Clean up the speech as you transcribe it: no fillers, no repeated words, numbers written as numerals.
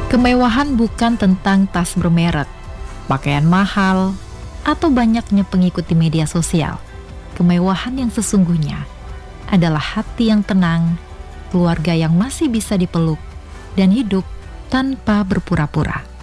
Kemewahan bukan tentang tas bermerek, pakaian mahal, atau banyaknya pengikut di media sosial. Kemewahan yang sesungguhnya adalah hati yang tenang, keluarga yang masih bisa dipeluk, dan hidup tanpa berpura-pura.